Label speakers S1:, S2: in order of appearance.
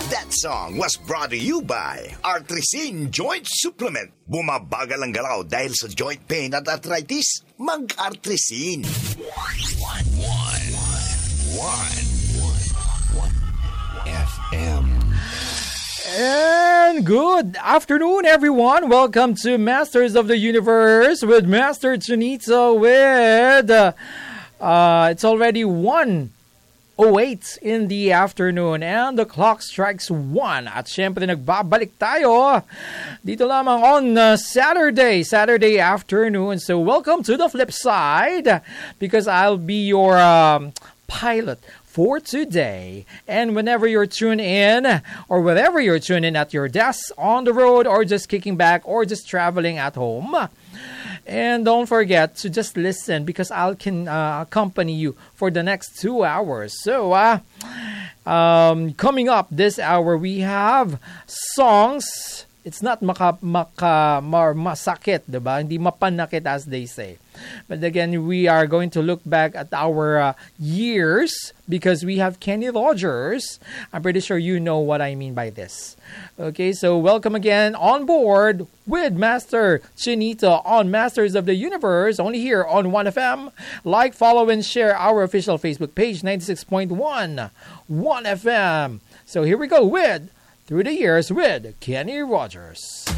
S1: That song was brought to you by Artresin Joint Supplement. Bumabagal ang galaw dahil sa joint pain at arthritis. Mag-Artresin. One FM.
S2: And good afternoon, everyone. Welcome to Masters of the Universe with Master Chinito with... it's already 1:08 in the afternoon and the clock strikes 1. At syempre nagbabalik tayo dito lamang on Saturday afternoon. So welcome to the flip side because I'll be your pilot for today. And whenever you're tuned in or wherever you're tuned in at your desk, on the road, or just kicking back or just traveling at home, and don't forget to just listen because I can accompany you for the next 2 hours. So, coming up this hour, we have songs. It's not masakit, diba? Hindi mapanakit as they say. But again, we are going to look back at our years because we have Kenny Rogers. I'm pretty sure you know what I mean by this. Okay, so welcome again on board with Master Chinito on Masters of the Universe, only here on 1FM. Like, follow, and share our official Facebook page, 96.1 1FM. So here we go with Through the Years with Kenny Rogers.